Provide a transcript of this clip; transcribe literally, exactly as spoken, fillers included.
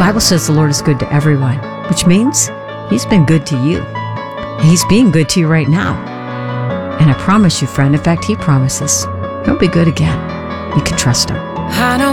Bible says the Lord is good to everyone, which means He's been good to you. He's being good to you right now. And I promise you, friend, in fact, He promises He'll be good again. You can trust Him. I know